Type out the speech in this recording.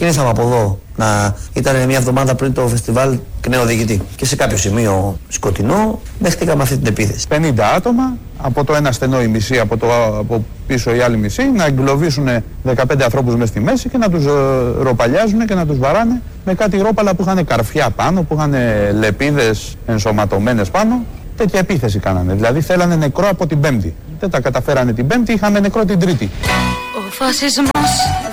ξεκινήσαμε από εδώ. Ήταν μια εβδομάδα πριν το φεστιβάλ νέο διοικητή. Και σε κάποιο σημείο σκοτεινό δεχτήκαμε αυτή την επίθεση. 50 άτομα, από το ένα στενό η μισή, από πίσω η άλλη μισή, να εγκλωβίσουν 15 ανθρώπους μες στη μέση και να τους ροπαλιάζουν και να τους βαράνε με κάτι ρόπαλα που είχαν καρφιά πάνω, που είχαν λεπίδες ενσωματωμένες πάνω. Τέτοια επίθεση κάνανε. Δηλαδή θέλανε νεκρό από την Πέμπτη. Δεν τα καταφέρανε την Πέμπτη, είχαμε νεκρό την Τρίτη. Ο φασισμός